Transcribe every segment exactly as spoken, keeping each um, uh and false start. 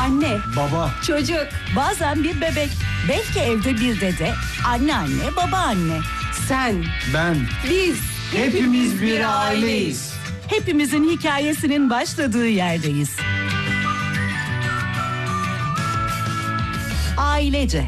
Anne, Baba, çocuk, Bazen bir bebek, belki evde bir dede, anneanne, babaanne. sen, ben, biz. hepimiz bir aileyiz. Hepimizin hikayesinin başladığı yerdeyiz. Ailece.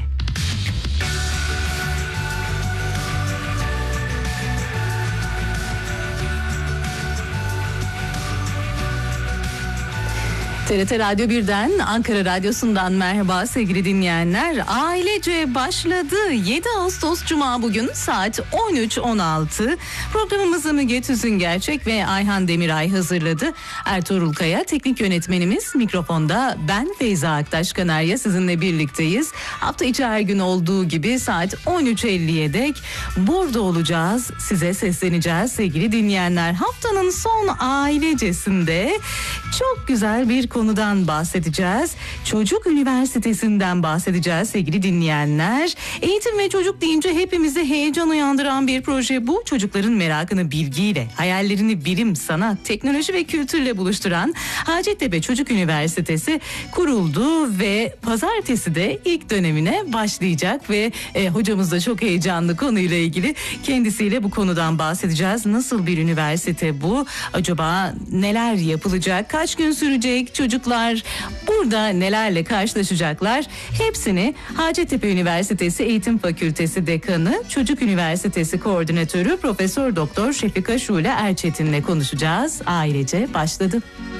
T R T Radyo birden, Ankara Radyosu'ndan merhaba sevgili dinleyenler. Ailece başladı. yedi Ağustos Cuma bugün saat on üç on altı. Programımızı Müge Tüzüngerçek ve Ayhan Demiray hazırladı. Ertuğrul Kaya teknik yönetmenimiz, mikrofonda ben Feyza Aktaş Kanarya sizinle birlikteyiz. Hafta içi her gün olduğu gibi saat on üç elliye dek burada olacağız. Size sesleneceğiz sevgili dinleyenler. Haftanın son ailecesinde çok güzel bir konudan bahsedeceğiz. Çocuk Üniversitesi'nden bahsedeceğiz sevgili dinleyenler. Eğitim ve çocuk deyince hepimize heyecan uyandıran bir proje bu. Çocukların merakını bilgiyle, hayallerini bilim, sanat, teknoloji ve kültürle buluşturan Hacettepe Çocuk Üniversitesi kuruldu ve pazartesi de ilk dönemine başlayacak ve e, hocamız da çok heyecanlı konuyla ilgili, kendisiyle bu konudan bahsedeceğiz. Nasıl bir üniversite bu? Acaba neler yapılacak? Kaç gün sürecek? Çocuklar burada nelerle karşılaşacaklar? Hepsini Hacettepe Üniversitesi Eğitim Fakültesi Dekanı, Çocuk Üniversitesi Koordinatörü Profesör Doktor Şefika Şule Erçetin'le konuşacağız. Ailece başladı.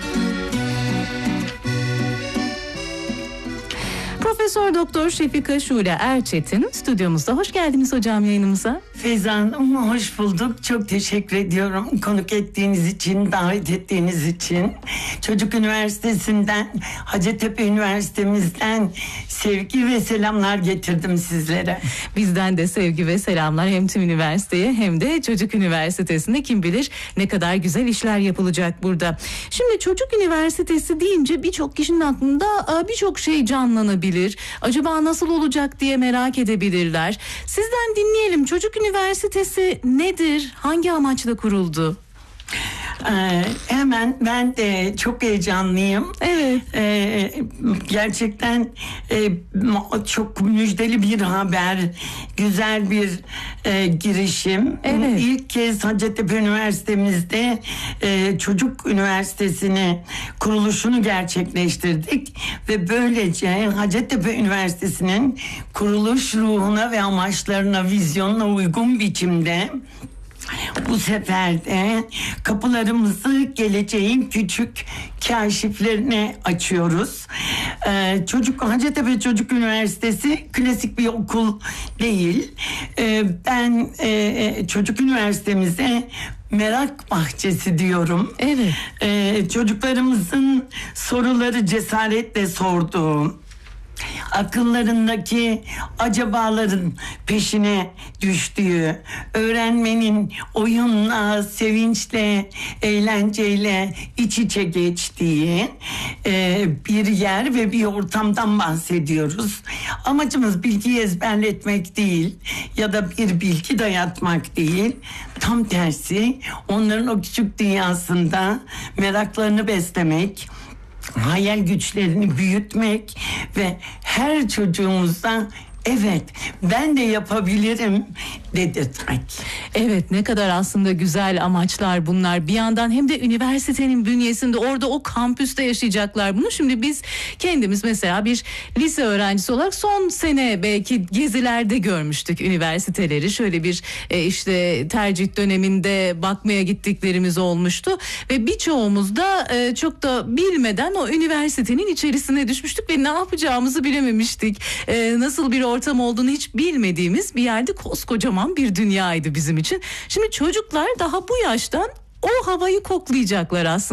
Profesör Doktor Şefika Şule Erçetin stüdyomuzda. Hoş geldiniz hocam yayınımıza. Feyza Hanım, hoş bulduk. Çok teşekkür ediyorum konuk ettiğiniz için, davet ettiğiniz için. Çocuk Üniversitesi'nden, Hacettepe Üniversitemizden sevgi ve selamlar getirdim sizlere. Bizden de sevgi ve selamlar hem tüm üniversiteye hem de Çocuk Üniversitesi'nde. Kim bilir ne kadar güzel işler yapılacak burada. Şimdi Çocuk Üniversitesi deyince birçok kişinin aklında birçok şey canlanabilir. Acaba nasıl olacak diye merak edebilirler. Sizden dinleyelim. Çocuk Üniversitesi nedir? Hangi amaçla kuruldu? Ee, hemen ben de çok heyecanlıyım. Evet. Ee, gerçekten e, çok müjdeli bir haber, güzel bir e, girişim. Evet. İlk kez Hacettepe Üniversitemizde e, Çocuk Üniversitesi'ni kuruluşunu gerçekleştirdik ve böylece Hacettepe Üniversitesi'nin kuruluş ruhuna ve amaçlarına, vizyonuna uygun biçimde bu sefer de kapılarımızı geleceğin küçük kaşiflerine açıyoruz. Ee, Çocuk Hacettepe Çocuk Üniversitesi klasik bir okul değil. Ee, ben e, Çocuk Üniversitemize merak bahçesi diyorum. Evet. Ee, çocuklarımızın soruları cesaretle sorduğu, akıllarındaki acabaların peşine düştüğü, öğrenmenin oyunla, sevinçle, eğlenceyle iç içe geçtiği e, bir yer ve bir ortamdan bahsediyoruz. Amacımız bilgiyi ezberletmek değil ya da bir bilgi dayatmak değil. Tam tersi, onların o küçük dünyasında meraklarını beslemek, hayal güçlerini büyütmek ve her çocuğumuza evet ben de yapabilirim dedirtmek. Evet, ne kadar aslında güzel amaçlar bunlar. Bir yandan hem de üniversitenin bünyesinde, orada o kampüste yaşayacaklar bunu. Şimdi biz kendimiz mesela bir lise öğrencisi olarak son sene belki gezilerde görmüştük üniversiteleri. Şöyle bir e, işte tercih döneminde bakmaya gittiklerimiz olmuştu ve birçoğumuz da e, çok da bilmeden o üniversitenin içerisine düşmüştük ve ne yapacağımızı bilememiştik. E, nasıl bir ortam olduğunu hiç bilmediğimiz bir yerde koskocaman bir dünyaydı bizim için. Şimdi çocuklar daha bu yaştan o havayı koklayacaklar aslında.